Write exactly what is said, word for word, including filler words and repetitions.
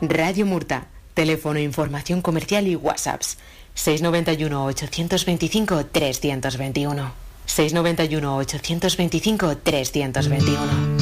Radio Murta. Teléfono, información comercial y WhatsApps. seis nueve uno, ochocientos veinticinco, trescientos veintiuno. seis nueve uno, ochocientos veinticinco, trescientos veintiuno.